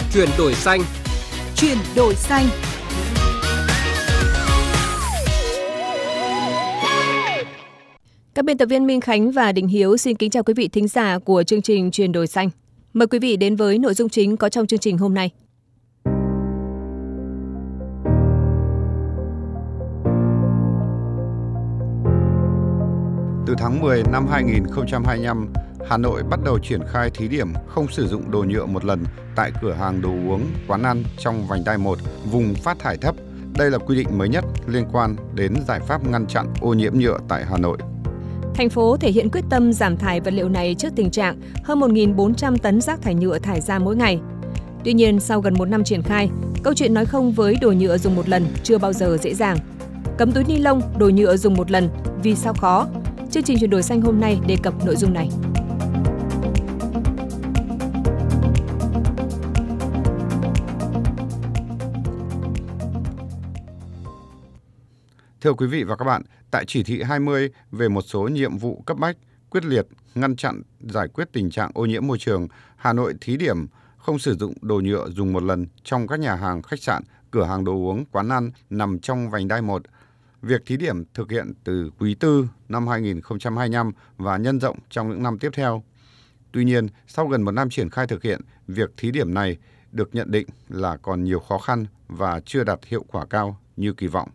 Chuyển đổi xanh. Chuyển đổi xanh. Các biên tập viên Minh Khánh và Đình Hiếu xin kính chào quý vị thính giả của chương trình Chuyển đổi xanh. Mời quý vị đến với nội dung chính có trong chương trình hôm nay. Từ tháng 10 năm 2025, Hà Nội bắt đầu triển khai thí điểm không sử dụng đồ nhựa một lần tại cửa hàng đồ uống, quán ăn trong vành đai 1, vùng phát thải thấp. Đây là quy định mới nhất liên quan đến giải pháp ngăn chặn ô nhiễm nhựa tại Hà Nội. Thành phố thể hiện quyết tâm giảm thải vật liệu này trước tình trạng hơn 1.400 tấn rác thải nhựa thải ra mỗi ngày. Tuy nhiên, sau gần 1 năm triển khai, câu chuyện nói không với đồ nhựa dùng một lần chưa bao giờ dễ dàng. Cấm túi ni lông, đồ nhựa dùng một lần, vì sao khó? Chương trình Chuyển đổi xanh hôm nay đề cập nội dung này. Thưa quý vị và các bạn, tại chỉ thị 20 về một số nhiệm vụ cấp bách, quyết liệt, ngăn chặn, giải quyết tình trạng ô nhiễm môi trường, Hà Nội thí điểm không sử dụng đồ nhựa dùng một lần trong các nhà hàng, khách sạn, cửa hàng đồ uống, quán ăn nằm trong vành đai 1. Việc thí điểm thực hiện từ quý 4 năm 2025 và nhân rộng trong những năm tiếp theo. Tuy nhiên, sau gần 1 năm triển khai thực hiện, việc thí điểm này được nhận định là còn nhiều khó khăn và chưa đạt hiệu quả cao như kỳ vọng.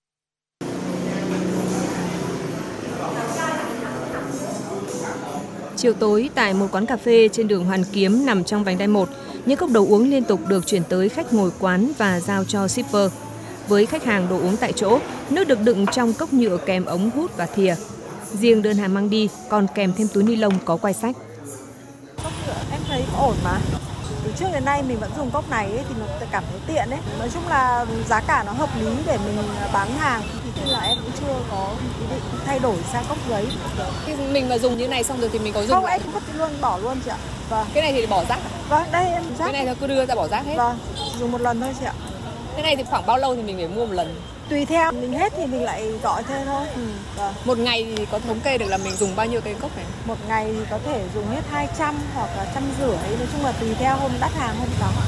Chiều tối tại một quán cà phê trên đường Hoàn Kiếm nằm trong vành đai 1, những cốc đồ uống liên tục được chuyển tới khách ngồi quán và giao cho shipper. Với khách hàng đồ uống tại chỗ, nước được đựng trong cốc nhựa kèm ống hút và thìa. Riêng đơn hàng mang đi còn kèm thêm túi ni lông có quai sách. Cốc nhựa em thấy ổn mà. Từ trước đến nay mình vẫn dùng cốc này ấy, thì nó cảm thấy tiện đấy. Nói chung là giá cả nó hợp lý để mình bán hàng. Thì là em cũng chưa có ý định thay đổi sang cốc giấy. Khi mình mà dùng như này xong rồi thì mình có dùng không, em vứt luôn, bỏ luôn chị ạ. Vâng. Cái này thì bỏ rác. Vâng, đây em rác. Cái này thôi cứ đưa ra bỏ rác hết. Vâng, dùng một lần thôi chị ạ. Cái này thì khoảng bao lâu thì mình phải mua một lần? Tùy theo, mình hết thì mình lại gọi thêm thôi. Vâng. Một ngày thì có thống kê được là mình dùng bao nhiêu cái cốc này? Một ngày thì có thể dùng hết 200 hoặc là 150. Nói chung là tùy theo hôm đắt hàng hôm vắng.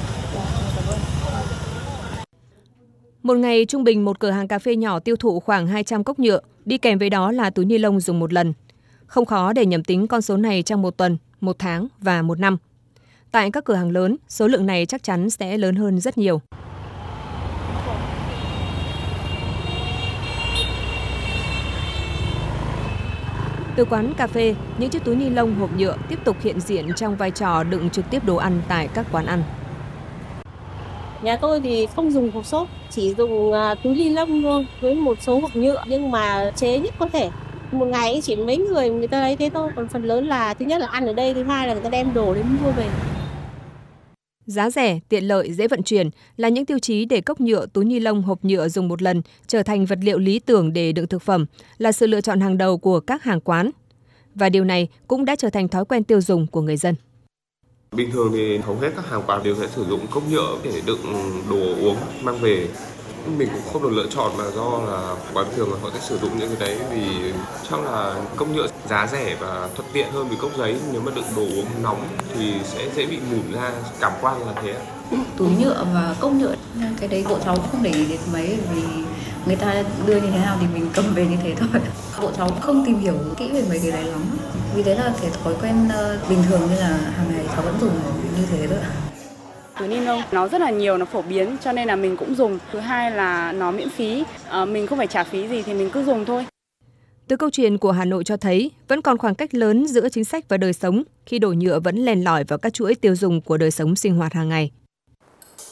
Một ngày trung bình một cửa hàng cà phê nhỏ tiêu thụ khoảng 200 cốc nhựa, đi kèm với đó là túi ni lông dùng một lần. Không khó để nhẩm tính con số này trong 1 tuần, 1 tháng và 1 năm. Tại các cửa hàng lớn, số lượng này chắc chắn sẽ lớn hơn rất nhiều. Từ quán cà phê, những chiếc túi ni lông hộp nhựa tiếp tục hiện diện trong vai trò đựng trực tiếp đồ ăn tại các quán ăn. Nhà tôi thì không dùng hộp xốp, chỉ dùng túi ni lông thôi với một số hộp nhựa nhưng mà chế nhất có thể. Một ngày chỉ mấy người ta lấy thế thôi, còn phần lớn là thứ nhất là ăn ở đây, thứ hai là người ta đem đồ đến mua về. Giá rẻ, tiện lợi, dễ vận chuyển là những tiêu chí để cốc nhựa, túi ni lông, hộp nhựa dùng một lần trở thành vật liệu lý tưởng để đựng thực phẩm, là sự lựa chọn hàng đầu của các hàng quán. Và điều này cũng đã trở thành thói quen tiêu dùng của người dân. Bình thường thì hầu hết các hàng quán đều sẽ sử dụng cốc nhựa để đựng đồ uống mang về. Mình cũng không được lựa chọn mà do là quán thường là họ sẽ sử dụng những cái đấy vì chắc là cốc nhựa giá rẻ và thuận tiện hơn với cốc giấy. Nếu mà đựng đồ uống nóng thì sẽ dễ bị mủn ra, cảm quan là thế. Túi nhựa và cốc nhựa, cái đấy bộ cháu không để ý đến mấy vì người ta đưa như thế nào thì mình cầm về như thế thôi. Bộ cháu không tìm hiểu kỹ về mấy cái đấy lắm. Vì thế là cái thói quen bình thường như là hàng ngày cháu vẫn dùng như thế thôi. Túi ni lông nó rất là nhiều, nó phổ biến cho nên là mình cũng dùng. Thứ hai là nó miễn phí, mình không phải trả phí gì thì mình cứ dùng thôi. Từ câu chuyện của Hà Nội cho thấy vẫn còn khoảng cách lớn giữa chính sách và đời sống khi đồ nhựa vẫn len lỏi vào các chuỗi tiêu dùng của đời sống sinh hoạt hàng ngày.